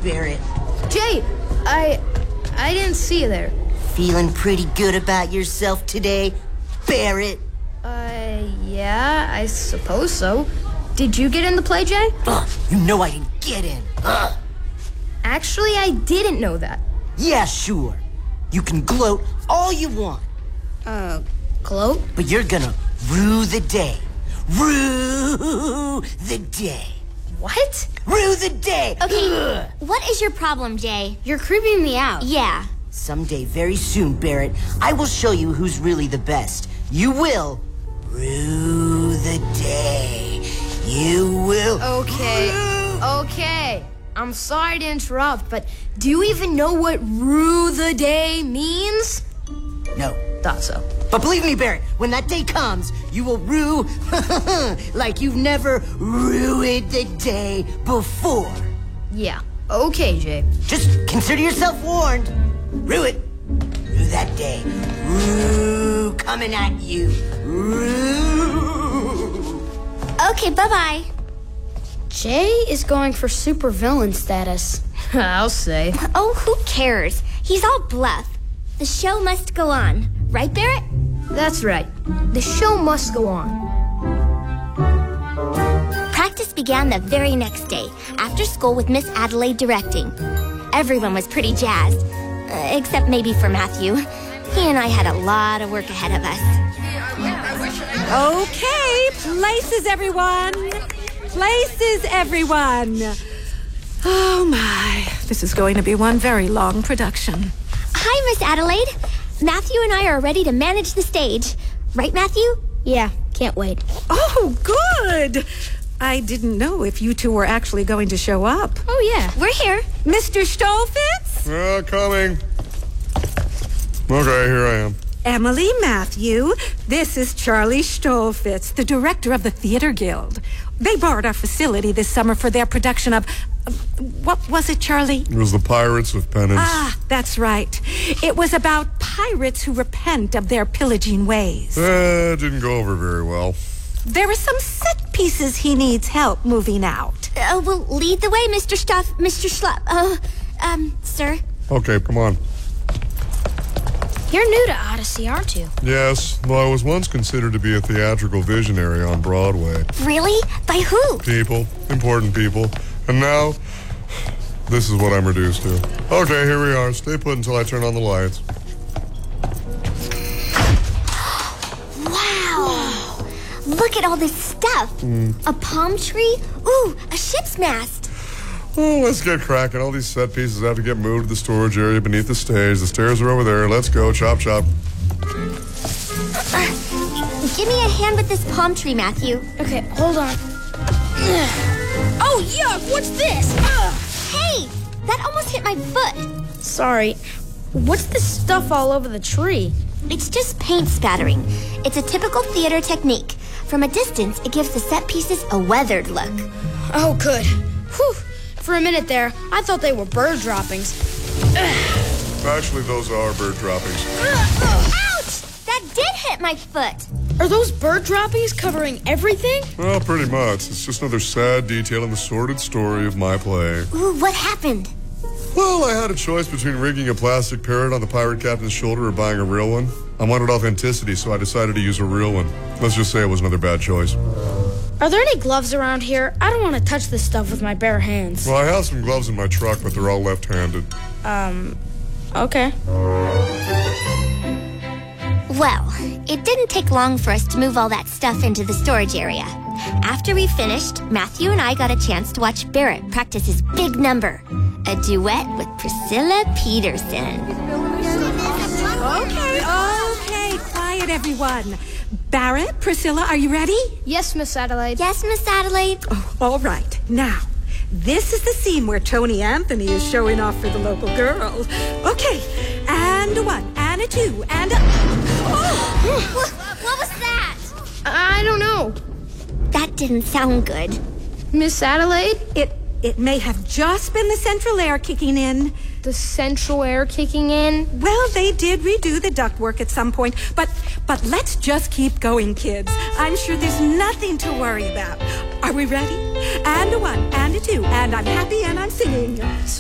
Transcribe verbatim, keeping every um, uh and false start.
Barrett? Jay, I... I didn't see you there. Feeling pretty good about yourself today, Barrett? Uh, yeah, I suppose so. Did you get in the play, Jay? Ugh, you know I didn't get in. Ugh. Actually, I didn't know that. Yeah, sure. You can gloat all you want. Uh, gloat? But you're gonna rue the day. Rue the day. What? Rue the day. Okay, Ugh. what is your problem, Jay? You're creeping me out. Yeah. Someday, very soon, Barrett, I will show you who's really the best. You will rue the day. You will. Okay, rue. okay. I'm sorry to interrupt, but do you even know what rue the day means? No. Thought so. But believe me, Barrett, when that day comes, you will rue like you've never ruined the day before. Yeah. Okay, Jay. Just consider yourself warned. Rue it. Rue that day. Rue coming at you. Rue. Okay, bye-bye. Jay is going for supervillain status. I'll say. Oh, who cares? He's all bluff. The show must go on. Right, Barrett? That's right. The show must go on. Practice began the very next day, after school with Miss Adelaide directing. Everyone was pretty jazzed, uh, except maybe for Matthew. He and I had a lot of work ahead of us. Okay, places, everyone. Places, everyone. Oh, my. This is going to be one very long production. Hi, Miss Adelaide. Matthew and I are ready to manage the stage. Right, Matthew? Yeah, can't wait. Oh, good. I didn't know if you two were actually going to show up. Oh, yeah. We're here. Mister Stolfitz? Uh, coming. Okay, here I am. Emily Matthew, this is Charlie Stolfitz, the director of the Theater Guild. They borrowed our facility this summer for their production of... Uh, what was it, Charlie? It was the Pirates of Penance. Ah, that's right. It was about pirates who repent of their pillaging ways. Uh, didn't go over very well. There are some set pieces he needs help moving out. Uh, well, lead the way, Mister Stuff, Mister Schlupp. Uh, um, sir. Okay, come on. You're new to Odyssey, aren't you? Yes, though I was once considered to be a theatrical visionary on Broadway. Really? By who? People, important people. And now, this is what I'm reduced to. Okay, here we are. Stay put until I turn on the lights. Wow! Look at all this stuff. Mm. A palm tree? Ooh, a ship's mast. Oh, let's get cracking. All these set pieces have to get moved to the storage area beneath the stage. The stairs are over there. Let's go. Chop, chop. Uh, give me a hand with this palm tree, Matthew. Okay, hold on. Oh, yuck! What's this? Ugh. Hey! That almost hit my foot. Sorry. What's this stuff all over the tree? It's just paint spattering. It's a typical theater technique. From a distance, it gives the set pieces a weathered look. Oh, good. Whew. For a minute there, I thought they were bird droppings. Ugh. Actually, those are bird droppings. Ouch! That did hit my foot. Are those bird droppings covering everything? Well, pretty much. It's just another sad detail in the sordid story of my play. Ooh, what happened? Well, I had a choice between rigging a plastic parrot on the pirate captain's shoulder or buying a real one. I wanted authenticity, so I decided to use a real one. Let's just say it was another bad choice. Are there any gloves around here? I don't want to touch this stuff with my bare hands. Well, I have some gloves in my truck, but they're all left-handed. Um, okay. Well, it didn't take long for us to move all that stuff into the storage area. After we finished, Matthew and I got a chance to watch Barrett practice his big number, a duet with Priscilla Peterson. Okay, okay, quiet, everyone. Barrett, Priscilla, are you ready? Yes, Miss Adelaide. Yes, Miss Adelaide. Oh, all right. Now, this is the scene where Tony Anthony is showing off for the local girls. Okay, and a one, and a two, and a... Oh! what, what was that? I don't know. That didn't sound good. Miss Adelaide? It, it may have just been the central air kicking in. The central air kicking in? Well, they did redo the ductwork at some point, but but let's just keep going, kids. I'm sure there's nothing to worry about. Are we ready? And a one, and a two, and I'm happy and I'm singing.